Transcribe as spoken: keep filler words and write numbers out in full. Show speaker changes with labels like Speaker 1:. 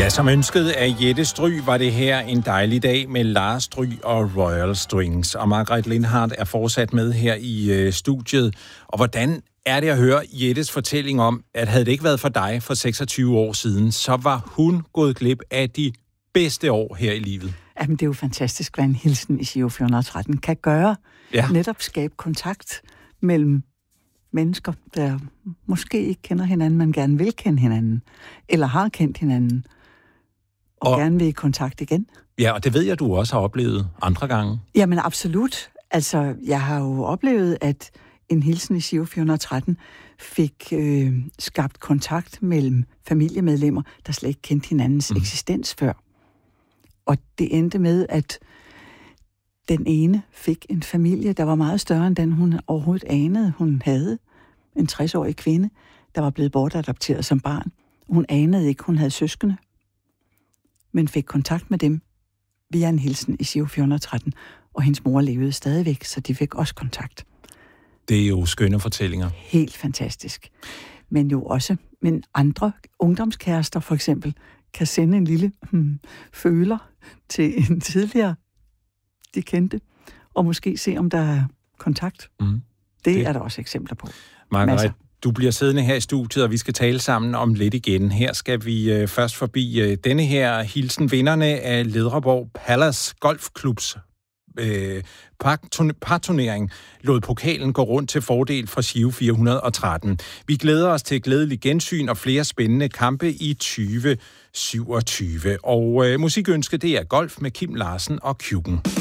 Speaker 1: Ja, som ønsket af Jette Stry var det her en dejlig dag med Lars Stry og Royal Strings. Og Margrethe Lindhardt er fortsat med her i øh, studiet. Og hvordan er det at høre Jettes fortælling om, at havde det ikke været for dig for seksogtyve år siden, så var hun gået glip af de bedste år her i livet.
Speaker 2: Jamen, det er jo fantastisk, hvad en hilsen i Giro fire hundrede og tretten kan gøre. Ja. Netop skabe kontakt mellem mennesker, der måske ikke kender hinanden, men gerne vil kende hinanden, eller har kendt hinanden, og, og gerne vil i kontakt igen.
Speaker 1: Ja, og det ved jeg, du også har oplevet andre gange.
Speaker 2: Jamen, absolut. Altså, jeg har jo oplevet, at en hilsen i Giro fire hundrede og tretten fik øh, skabt kontakt mellem familiemedlemmer, der slet ikke kendte hinandens mm. eksistens før. Og det endte med, at den ene fik en familie, der var meget større end den, hun overhovedet anede, hun havde. En tres-årig kvinde, der var blevet bortadopteret som barn. Hun anede ikke, hun havde søskende, men fik kontakt med dem via en hilsen i Giro fire hundrede og tretten. Og hendes mor levede stadigvæk, så de fik også kontakt.
Speaker 1: Det er jo skønne fortællinger.
Speaker 2: Helt fantastisk. Men jo også, men andre ungdomskærester for eksempel, kan sende en lille hmm, føler til en tidligere, de kendte, og måske se, om der er kontakt. Mm. Det, det er der også eksempler på.
Speaker 1: Margrethe, du bliver siddende her i studiet, og vi skal tale sammen om lidt igen. Her skal vi øh, først forbi øh, denne her hilsen, vinderne af Ledreborg Palace Golfklubs øh, parturnering lod pokalen gå rundt til fordel for Giro fire hundrede og tretten. Vi glæder os til et glædeligt gensyn og flere spændende kampe i tyve syvogtyve. Og øh, musikønske, det er Golf med Kim Larsen og Kjuken.